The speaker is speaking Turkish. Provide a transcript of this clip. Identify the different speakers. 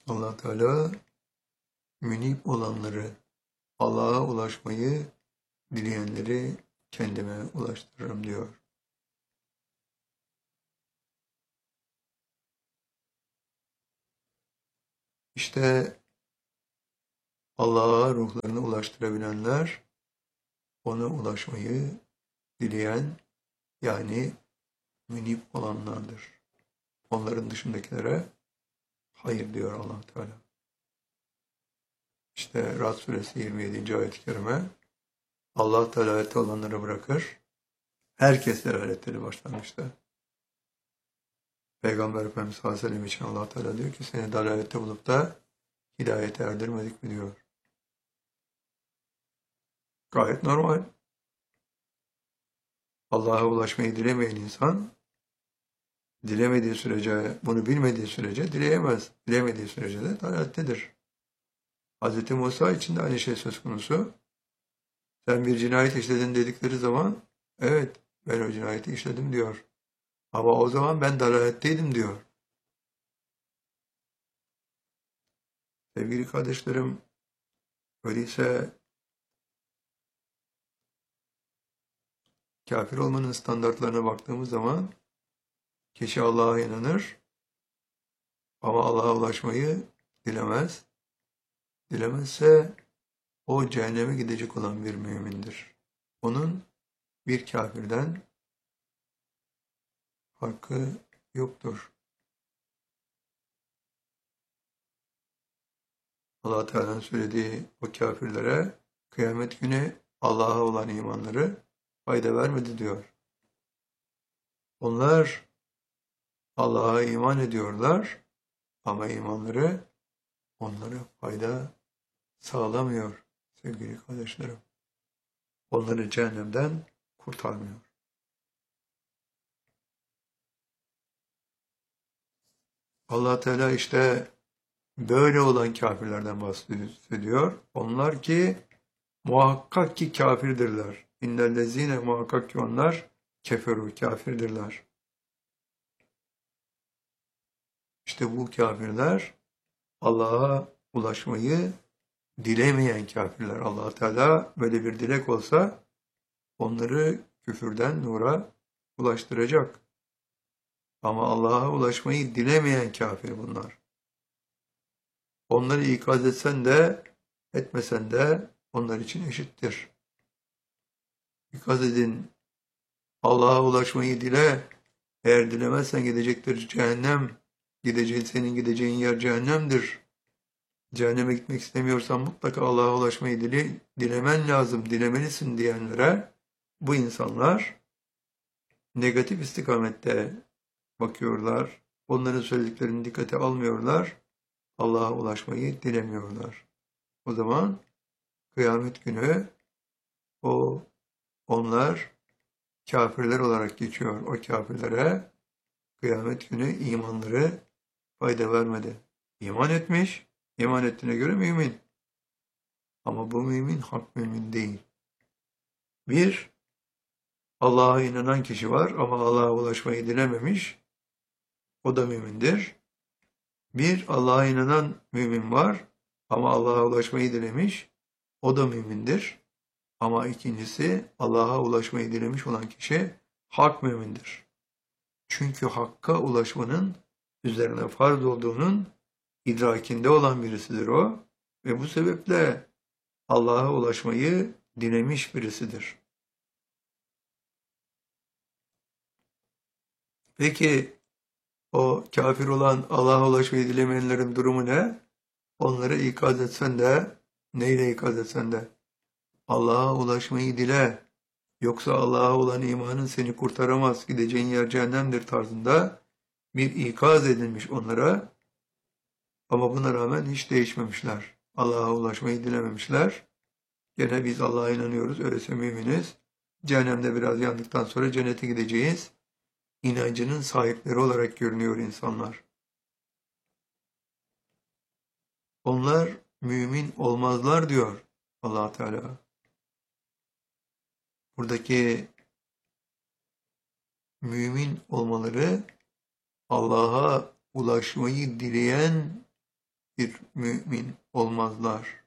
Speaker 1: Allah Teala münip olanları, Allah'a ulaşmayı dileyenleri kendime ulaştırırım diyor. İşte Allah'a ruhlarını ulaştırabilenler, ona ulaşmayı dileyen, yani münip olanlardır. Onların dışındakilere hayır diyor Allah Teala. İşte Rad suresi 27. ayet-i kerime, Allah dalalette olanları bırakır. Herkes dalaletleri başlangıçta. Peygamber Efendimiz sallallahu aleyhi ve sellem için Allah Teala diyor ki seni dalalette bulup da hidayete erdirmedik mi diyor. Gayet normal. Allah'a ulaşmayı dilemeyen insan, dilemediği sürece, bunu bilmediği sürece dileyemez. Dilemediği sürece de dalalettedir. Hz. Musa için de aynı şey söz konusu. Sen bir cinayet işledin dedikleri zaman, evet ben o cinayeti işledim diyor. Ama o zaman ben dalaletteydim diyor. Sevgili kardeşlerim, öyleyse kafir olmanın standartlarına baktığımız zaman kişi Allah'a inanır ama Allah'a ulaşmayı dilemez. Dilemezse o cehenneme gidecek olan bir mümindir. Onun bir kafirden farkı yoktur. Allah Teala'nın söylediği o kafirlere kıyamet günü Allah'a olan imanları fayda vermedi diyor. Onlar Allah'a iman ediyorlar ama imanları onlara fayda sağlamıyor sevgili kardeşlerim. Onları cehennemden kurtarmıyor. Allah Teala işte böyle olan kafirlerden bahsediyor. Onlar ki muhakkak ki kafirdirler. İnnellezine muhakkak ki onlar keferu kafirdirler. İşte bu kafirler Allah'a ulaşmayı dilemeyen kafirler. Allah Teala böyle bir dilek olsa onları küfürden nura ulaştıracak. Ama Allah'a ulaşmayı dilemeyen kafir bunlar. Onları ikaz etsen de etmesen de onlar için eşittir. İkaz edin, Allah'a ulaşmayı dile, eğer dilemezsen gidecektir cehennem, senin gideceğin yer cehennemdir. Cehenneme gitmek istemiyorsan mutlaka Allah'a ulaşmayı dilemen lazım, dilemelisin diyenlere bu insanlar negatif istikamette bakıyorlar. Onların söylediklerini dikkate almıyorlar. Allah'a ulaşmayı dilemiyorlar. O zaman kıyamet günü onlar kafirler olarak geçiyor. O kafirlere kıyamet günü imanları fayda vermedi. İman etmiş, iman ettiğine göre mümin. Ama bu mümin hak mümin değil. Bir, Allah'a inanan kişi var ama Allah'a ulaşmayı dilememiş. O da mümindir. Bir, Allah'a inanan mümin var ama Allah'a ulaşmayı dilemiş. O da mümindir. Ama ikincisi Allah'a ulaşmayı dilemiş olan kişi hak mümindir. Çünkü hakka ulaşmanın üzerine farz olduğunun idrakinde olan birisidir o ve bu sebeple Allah'a ulaşmayı dilemiş birisidir. Peki o kafir olan Allah'a ulaşmayı dilemeyenlerin durumu ne? Onları ikaz etsen de, neyle ikaz etsen de Allah'a ulaşmayı dile, yoksa Allah'a olan imanın seni kurtaramaz, gideceğin yer cehennemdir tarzında bir ikaz edilmiş onlara. Ama buna rağmen hiç değişmemişler. Allah'a ulaşmayı dilememişler. Gene biz Allah'a inanıyoruz, öyleyse müminiz. Cehennemde biraz yandıktan sonra cennete gideceğiz. İnancının sahipleri olarak görünüyor insanlar. Onlar mümin olmazlar diyor Allah Teala. Buradaki mümin olmaları Allah'a ulaşmayı dileyen bir mümin olmazlar.